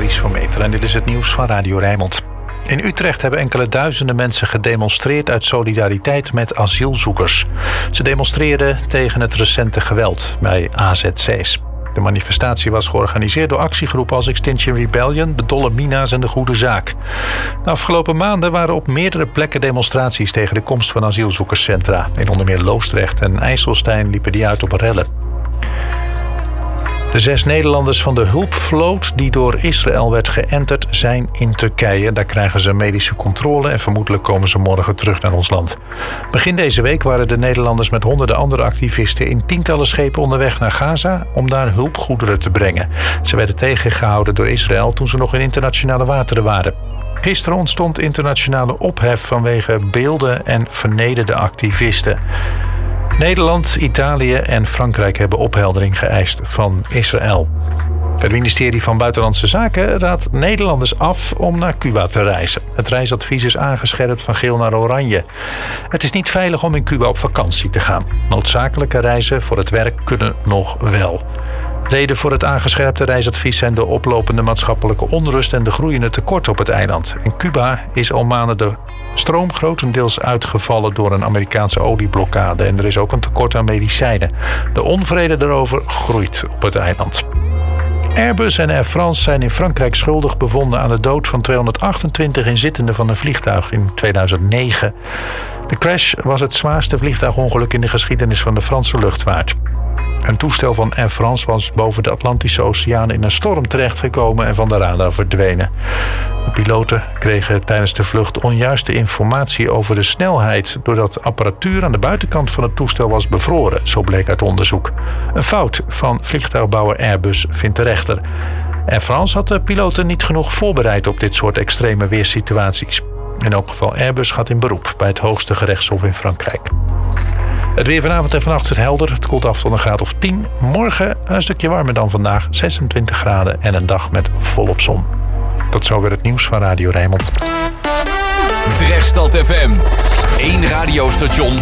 Dries van Meteren en dit is het nieuws van Radio Rijnmond. In Utrecht hebben enkele duizenden mensen gedemonstreerd uit solidariteit met asielzoekers. Ze demonstreerden tegen het recente geweld bij AZC's. De manifestatie was georganiseerd door actiegroepen als Extinction Rebellion, de Dolle Mina's en de Goede Zaak. De afgelopen maanden waren op meerdere plekken demonstraties tegen de komst van asielzoekerscentra. In onder meer Loosdrecht en IJsselstein liepen die uit op rellen. De 6 Nederlanders van de hulpvloot die door Israël werd geënterd zijn in Turkije. Daar krijgen ze medische controle en vermoedelijk komen ze morgen terug naar ons land. Begin deze week waren de Nederlanders met honderden andere activisten in tientallen schepen onderweg naar Gaza om daar hulpgoederen te brengen. Ze werden tegengehouden door Israël toen ze nog in internationale wateren waren. Gisteren ontstond internationale ophef vanwege beelden en vernederde activisten. Nederland, Italië en Frankrijk hebben opheldering geëist van Israël. Het ministerie van Buitenlandse Zaken raadt Nederlanders af om naar Cuba te reizen. Het reisadvies is aangescherpt van geel naar oranje. Het is niet veilig om in Cuba op vakantie te gaan. Noodzakelijke reizen voor het werk kunnen nog wel. Reden voor het aangescherpte reisadvies zijn de oplopende maatschappelijke onrust en de groeiende tekorten op het eiland. In Cuba is al maanden de stroom grotendeels uitgevallen door een Amerikaanse olieblokkade en er is ook een tekort aan medicijnen. De onvrede daarover groeit op het eiland. Airbus en Air France zijn in Frankrijk schuldig bevonden aan de dood van 228 inzittenden van een vliegtuig in 2009. De crash was het zwaarste vliegtuigongeluk in de geschiedenis van de Franse luchtvaart. Een toestel van Air France was boven de Atlantische Oceaan in een storm terechtgekomen en van de radar verdwenen. De piloten kregen tijdens de vlucht onjuiste informatie over de snelheid, doordat apparatuur aan de buitenkant van het toestel was bevroren, zo bleek uit onderzoek. Een fout van vliegtuigbouwer Airbus, vindt de rechter. Air France had de piloten niet genoeg voorbereid op dit soort extreme weersituaties. In elk geval Airbus gaat in beroep bij het hoogste gerechtshof in Frankrijk. Het weer vanavond en vannacht is het helder. Het koelt af tot een graad of 10. Morgen een stukje warmer dan vandaag. 26 graden en een dag met volop zon. Tot zover het nieuws van Radio Rijnmond. Drechtstad FM. 1 radiostation